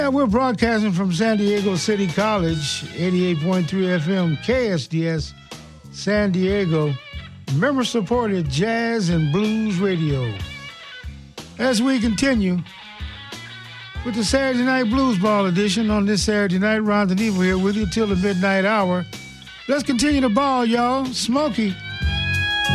Yeah, we're broadcasting from San Diego City College, 88.3 FM, KSDS, San Diego, member-supported jazz and blues radio. As we continue with the Saturday Night Blues Ball edition on this Saturday night, Ron DeNevo here with you till the midnight hour. Let's continue the ball, y'all. Smokey.